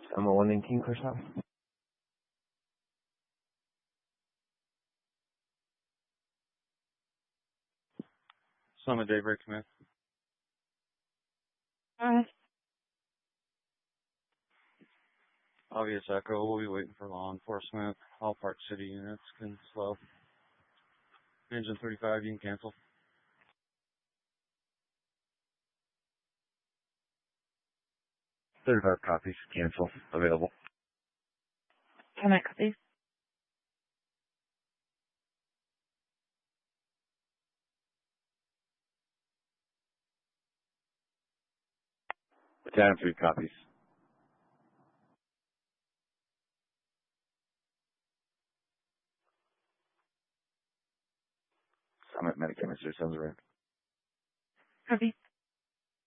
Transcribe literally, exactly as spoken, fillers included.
Summit one in King Chris House. Summit Daybreak Smith. Hi. Obvious Echo. We'll be waiting for law enforcement. All Park City units can slow. Engine thirty-five, you can cancel. thirty-five copies. Cancel. Available. Can I copy? Battalion three copies. Summit Medicare, Mister Sons around. Copy.